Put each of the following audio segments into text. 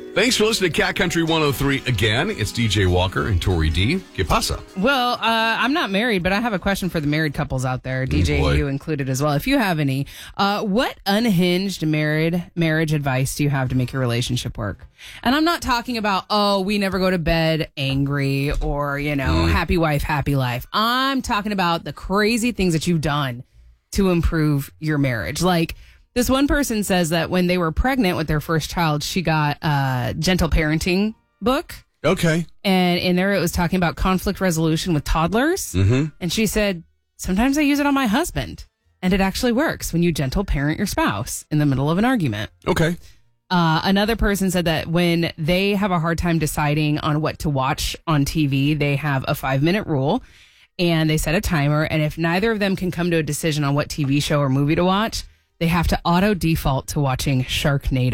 Thanks for listening to Cat Country 103 again. It's DJ Walker and Tori D. ¿Qué pasa? Well, I'm not married, but I have a question for the married couples out there, DJ, you included as well. If you have any, what unhinged marriage advice do you have to make your relationship work? And I'm not talking about, we never go to bed angry or, happy wife, happy life. I'm talking about the crazy things that you've done to improve your marriage. Like, this one person says that when they were pregnant with their first child, she got a gentle parenting book. Okay. And in there, it was talking about conflict resolution with toddlers. Mm-hmm. And she said, sometimes I use it on my husband. And it actually works when you gentle parent your spouse in the middle of an argument. Okay. Another person said that when they have a hard time deciding on what to watch on TV, they have a 5-minute rule. And they set a timer. And if neither of them can come to a decision on what TV show or movie to watch, they have to auto default to watching Sharknado.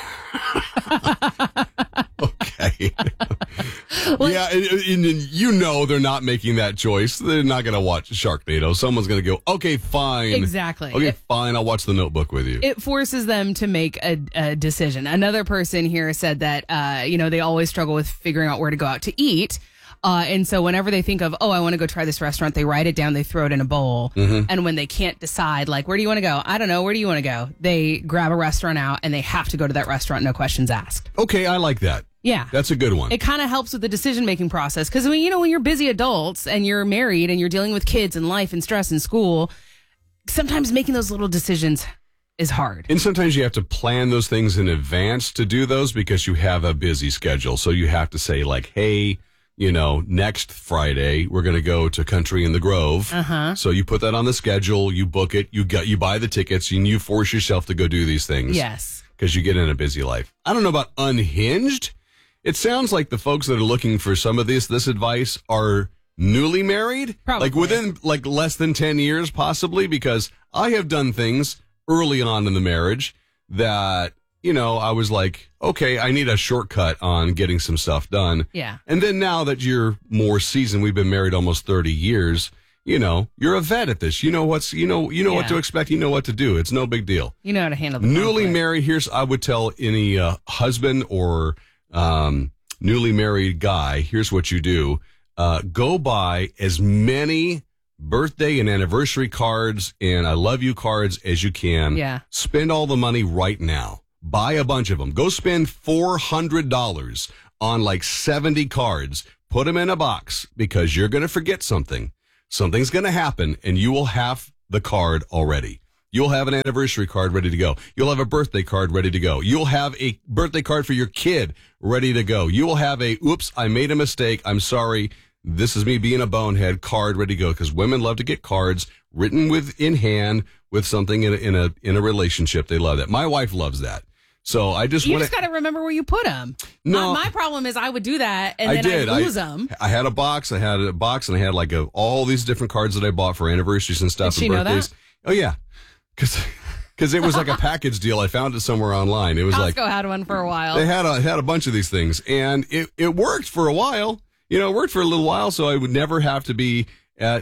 Okay. Yeah, and they're not making that choice. They're not going to watch Sharknado. Someone's going to go, okay, fine. Exactly. Okay, fine. I'll watch The Notebook with you. It forces them to make a decision. Another person here said that, they always struggle with figuring out where to go out to eat. And so whenever they think of, I want to go try this restaurant, they write it down, they throw it in a bowl. Mm-hmm. And when they can't decide, like, where do you want to go? I don't know. Where do you want to go? They grab a restaurant out and they have to go to that restaurant. No questions asked. Okay. I like that. Yeah. That's a good one. It kind of helps with the decision-making process. Because, when you're busy adults and you're married and you're dealing with kids and life and stress and school, sometimes making those little decisions is hard. And sometimes you have to plan those things in advance to do those because you have a busy schedule. So you have to say, like, hey, next Friday, we're going to go to Country in the Grove. Uh-huh. So you put that on the schedule, you book it, you buy the tickets, and you force yourself to go do these things. Yes. Because you get in a busy life. I don't know about unhinged. It sounds like the folks that are looking for some of this advice are newly married. Probably. Like within less than 10 years, possibly, because I have done things early on in the marriage that, I was like, okay, I need a shortcut on getting some stuff done. Yeah. And then now that you're more seasoned, we've been married almost 30 years, you're a vet at this. You know what to expect. You know what to do. It's no big deal. You know how to handle the newly conflict. Married. I would tell any husband or newly married guy, here's what you do. Go buy as many birthday and anniversary cards and I love you cards as you can. Yeah. Spend all the money right now. Buy a bunch of them. Go spend $400 on 70 cards. Put them in a box because you're going to forget something. Something's going to happen and you will have the card already. You'll have an anniversary card ready to go. You'll have a birthday card ready to go. You'll have a birthday card for your kid ready to go. You will have a, oops, I made a mistake. I'm sorry. This is me being a bonehead card ready to go because women love to get cards written in hand with something in a relationship. They love that. My wife loves that. So I just you just got to remember where you put them. No, my problem is I would do that and then I'd lose them. I had a box. And I had all these different cards that I bought for anniversaries and stuff. Did she and birthdays. Know that? Oh yeah, because it was like a package deal. I found it somewhere online. It was Costco had one for a while. They had a bunch of these things, and it worked for a while. It worked for a little while, so I would never have to be at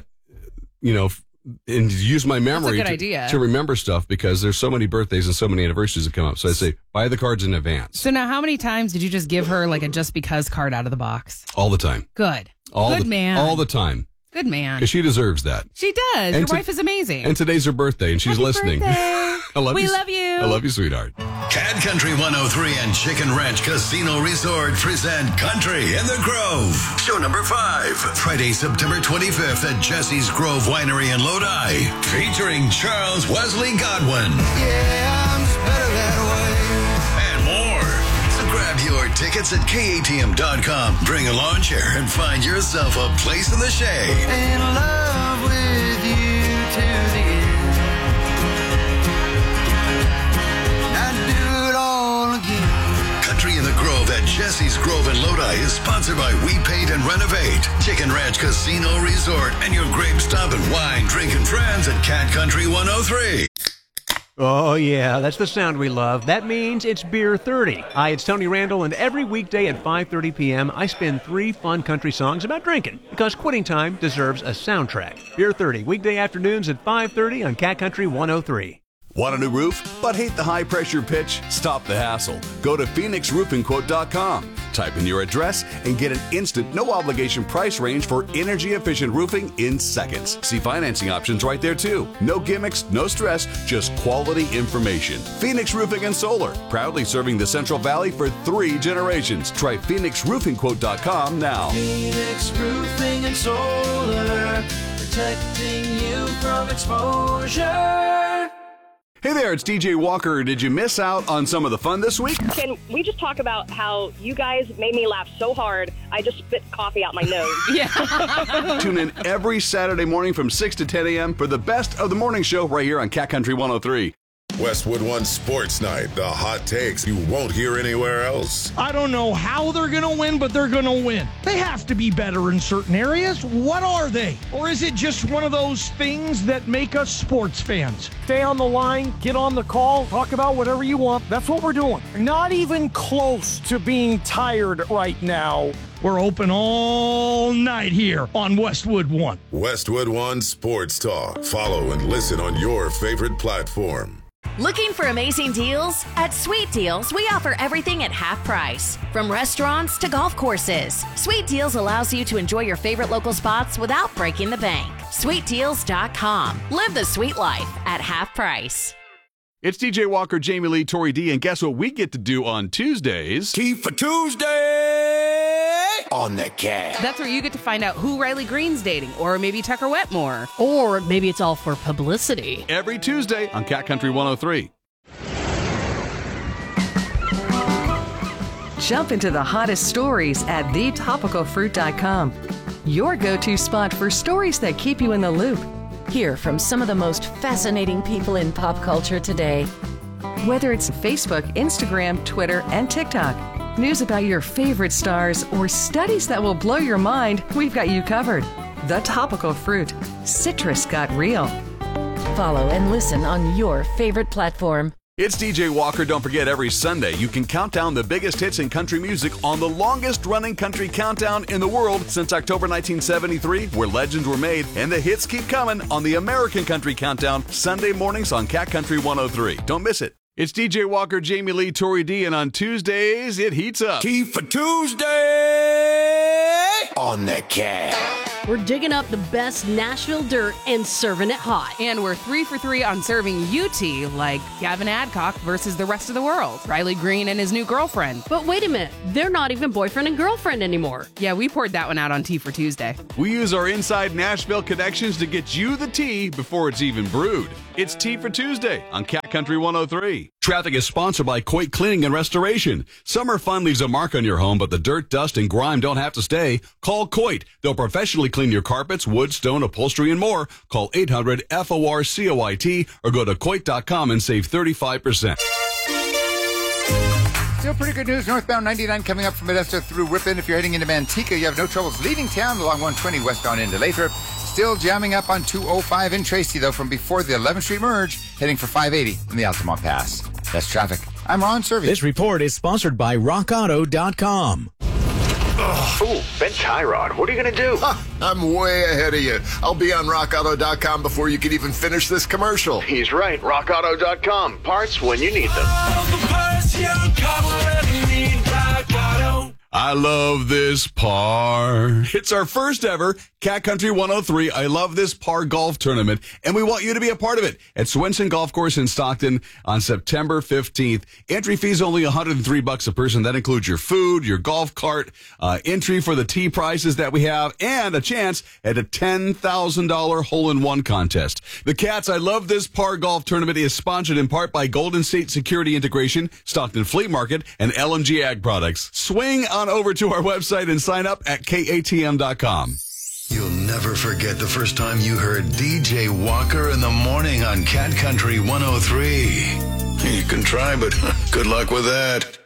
and use my memory to remember stuff because there's so many birthdays and so many anniversaries that come up. So I say, buy the cards in advance. So now how many times did you just give her a just because card out of the box? All the time. Good. Man. All the time. Good man. Because she deserves that. She does. Your wife is amazing. And today's her birthday and she's Happy listening. Birthday. We love you. I love you, sweetheart. Cat Country 103 and Chicken Ranch Casino Resort present Country in the Grove. Show number 5. Friday, September 25th at Jesse's Grove Winery in Lodi. Featuring Charles Wesley Godwin. Yeah, I'm just better that way. And more. So grab your tickets at KATM.com. Bring a lawn chair and find yourself a place in the shade. In love with you to the end. Country in the Grove at Jesse's Grove in Lodi is sponsored by We Paint and Renovate, Chicken Ranch Casino Resort, and your grape stop and wine drinking friends at Cat Country 103. Oh, yeah, that's the sound we love. That means it's Beer 30. Hi, it's Tony Randall, and every weekday at 5:30 p.m., I spin 3 fun country songs about drinking, because quitting time deserves a soundtrack. Beer 30, weekday afternoons at 5:30 on Cat Country 103. Want a new roof, but hate the high-pressure pitch? Stop the hassle. Go to PhoenixRoofingQuote.com. Type in your address and get an instant, no-obligation price range for energy-efficient roofing in seconds. See financing options right there, too. No gimmicks, no stress, just quality information. Phoenix Roofing and Solar, proudly serving the Central Valley for 3 generations. Try PhoenixRoofingQuote.com now. Phoenix Roofing and Solar, protecting you from exposure. Hey there, it's DJ Walker. Did you miss out on some of the fun this week? Can we just talk about how you guys made me laugh so hard, I just spit coffee out my nose? Yeah. Tune in every Saturday morning from 6 to 10 a.m. for the best of the morning show right here on Cat Country 103. Westwood One Sports Night, the hot takes you won't hear anywhere else. I don't know how they're going to win, but they're going to win. They have to be better in certain areas. What are they? Or is it just one of those things that make us sports fans? Stay on the line, get on the call, talk about whatever you want. That's what we're doing. Not even close to being tired right now. We're open all night here on Westwood One. Westwood One Sports Talk. Follow and listen on your favorite platform. Looking for amazing deals? At Sweet Deals, we offer everything at half price. From restaurants to golf courses, Sweet Deals allows you to enjoy your favorite local spots without breaking the bank. SweetDeals.com. Live the sweet life at half price. It's DJ Walker, Jamie Lee, Tori D, and guess what we get to do on Tuesdays? Tea for Tuesday on the Cat. That's where you get to find out who Riley Green's dating, or maybe Tucker Wetmore. Or maybe it's all for publicity. Every Tuesday on Cat Country 103. Jump into the hottest stories at thetopicalfruit.com. Your go-to spot for stories that keep you in the loop. Hear from some of the most fascinating people in pop culture today. Whether it's Facebook, Instagram, Twitter, and TikTok, news about your favorite stars, or studies that will blow your mind, we've got you covered. The Topical Fruit. Citrus got real. Follow and listen on your favorite platform. It's DJ Walker. Don't forget, every Sunday you can count down the biggest hits in country music on the longest-running country countdown in the world since October 1973, where legends were made, and the hits keep coming on the American Country Countdown, Sunday mornings on Cat Country 103. Don't miss it. It's DJ Walker, Jamie Lee, Tori D, and on Tuesdays, it heats up. Tea for Tuesday on the Cat. We're digging up the best Nashville dirt and serving it hot. And we're 3 for 3 on serving UT, like Gavin Adcock versus the rest of the world, Riley Green and his new girlfriend. But wait a minute, they're not even boyfriend and girlfriend anymore. Yeah, we poured that one out on Tea for Tuesday. We use our inside Nashville connections to get you the tea before it's even brewed. It's Tea for Tuesday on Cat Country 103. Traffic is sponsored by Coit Cleaning and Restoration. Summer fun leaves a mark on your home, but the dirt, dust, and grime don't have to stay. Call Coit. They'll professionally clean your carpets, wood, stone, upholstery, and more. Call 800-FOR-COIT or go to Coit.com and save 35%. Still pretty good news. Northbound 99 coming up from Modesto through Ripon. If you're heading into Manteca, you have no troubles leaving town along 120 westbound into Lathrop. Still jamming up on 205 in Tracy, though, from before the 11th Street merge, heading for 580 in the Altamont Pass. That's traffic. I'm Ron Servey. This report is sponsored by RockAuto.com. Ooh, Ben Tyrod, what are you going to do? I'm way ahead of you. I'll be on RockAuto.com before you can even finish this commercial. He's right. RockAuto.com. Parts when you need them. I love this par. It's our first ever Cat Country 103 I Love This Par golf tournament, and we want you to be a part of it at Swenson Golf Course in Stockton on September 15th. Entry fees only $103 a person. That includes your food, your golf cart, entry for the tee prizes that we have, and a chance at a $10,000 hole-in-one contest. The Cats I Love This Par golf tournament is sponsored in part by Golden State Security Integration, Stockton Flea Market, and LMG Ag Products. Swing on over to our website and sign up at KATM.com. You'll never forget the first time you heard DJ Walker in the morning on Cat Country 103. You can try, but good luck with that.